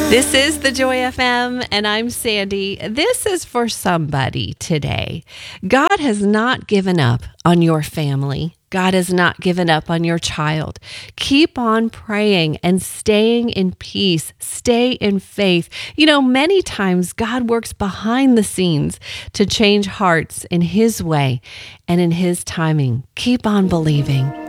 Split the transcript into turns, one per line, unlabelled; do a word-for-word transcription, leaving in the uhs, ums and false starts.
This is the Joy F M, and I'm Sandy. This is for somebody today. God has not given up on your family. God has not given up on your child. Keep on praying and staying in peace. Stay in faith. You know, many times God works behind the scenes to change hearts in His way and in His timing. Keep on believing.